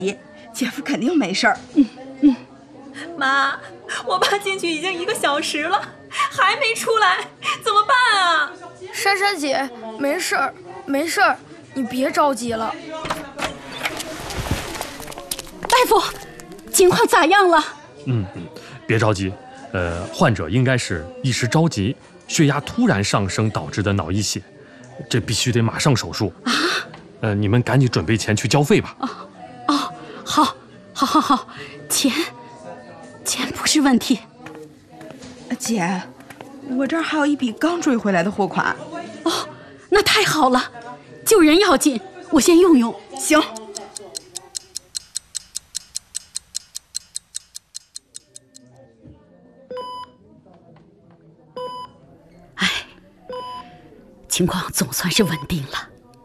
姐夫肯定没事儿。 妈，我爸进去已经1个小时了，还没出来，怎么办啊？ 珊珊姐，没事儿，没事儿，你别着急了。 大夫，情况咋样了？ 别着急，患者应该是一时着急，血压突然上升导致的脑溢血，这必须得马上手术啊！你们赶紧准备钱去交费吧。 好，钱不是问题。 姐，我这儿还有一笔刚追回来的货款。 哦，那太好了，救人要紧，我先用用。 行。 情况总算是稳定了。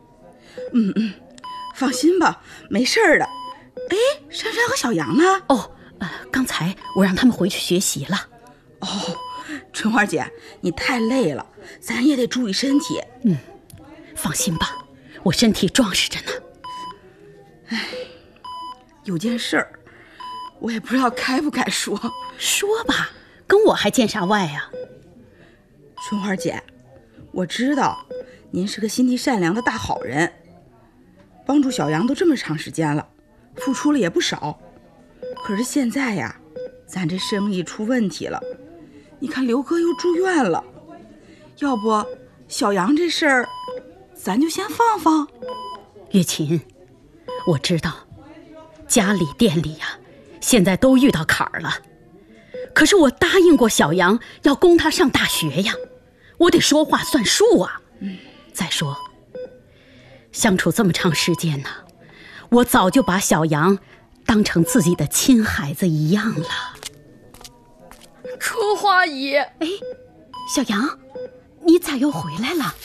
放心吧，没事儿的。哎，珊珊和小杨呢？ 刚才我让他们回去学习了。 春花姐，你太累了，咱也得注意身体。 放心吧，我身体壮实着呢。 有件事儿，我也不知道该不该说。 说吧，跟我还见啥外呀？ 春花姐，我知道您是个心地善良的大好人，帮助小杨都这么长时间了，付出了也不少。可是现在呀，咱这生意出问题了，你看刘哥又住院了，要不小杨这事儿咱就先放放。 月琴，我知道家里店里呀，现在都遇到坎儿了，可是我答应过小杨要供他上大学呀，我得说话算数啊。再说相处这么长时间呢，我早就把小杨当成自己的亲孩子一样了。 春花姨， 小杨，你咋又回来了？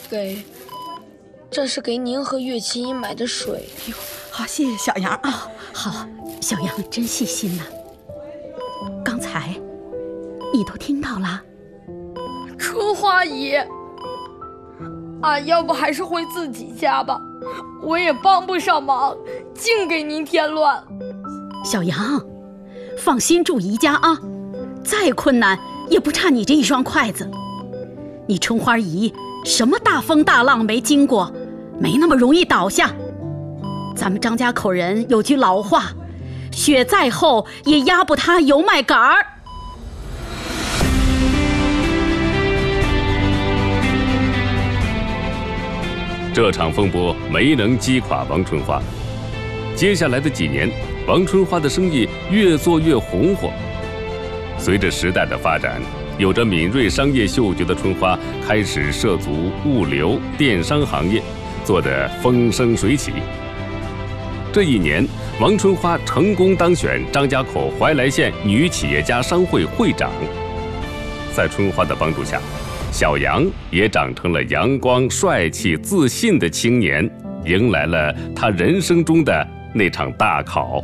这是给您和月琴姨买的水。 好，谢谢小杨啊。 好，小杨真细心呐。刚才你都听到了？ 春花姨，俺要不还是回自己家吧，我也帮不上忙，净给您添乱。 小杨，放心住姨家啊，再困难也不差你这一双筷子。你春花姨什么大风大浪没经过，没那么容易倒下。咱们张家口人有句老话，雪再厚也压不塌油麦秆儿。 这场风波没能击垮王春花，接下来的几年，王春花的生意越做越红火。随着时代的发展，有着敏锐商业嗅觉的春花开始涉足物流、电商行业，做得风生水起。这一年，王春花成功当选张家口怀来县女企业家商会会长。在春花的帮助下，小杨也长成了阳光、帅气、自信的青年，迎来了他人生中的那场大考。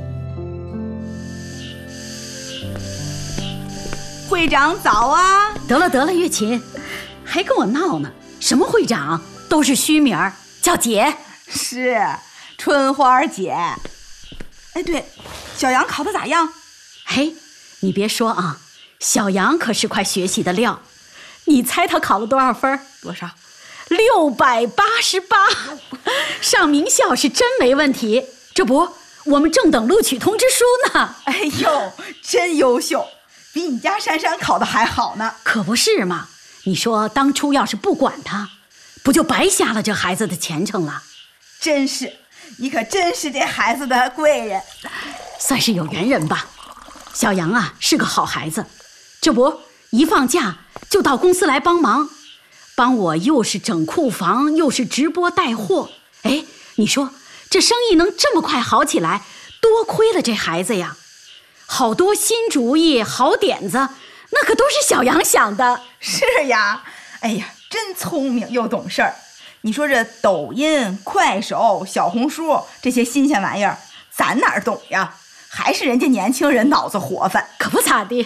会长早啊！ 得了，月琴，还跟我闹呢？什么会长，都是虚名，叫姐。 是春花姐。哎，对，小杨考得咋样？ 嘿，你别说啊，小杨可是块学习的料。你猜他考了多少分？ 多少 ？688，上名校是真没问题。这不，我们正等录取通知书呢。 哎呦，真优秀，比你家珊珊考的还好呢。 可不是嘛，你说当初要是不管他，不就白瞎了这孩子的前程了？ 真是，你可真是这孩子的贵人， 算是有缘人吧。小杨啊，是个好孩子，这不一放假就到公司来帮忙，帮我又是整库房，又是直播带货。哎，你说这生意能这么快好起来，多亏了这孩子呀！好多新主意、好点子，那可都是小杨想的。 是呀，哎呀，真聪明又懂事儿。你说这抖音、快手、小红书这些新鲜玩意儿，咱哪儿懂呀？还是人家年轻人脑子活泛， 可不咋地。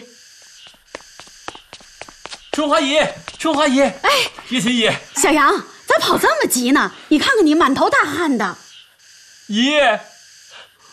春花姨，哎，月琴姨， 小杨，咋跑这么急呢？你看看你满头大汗的。 姨，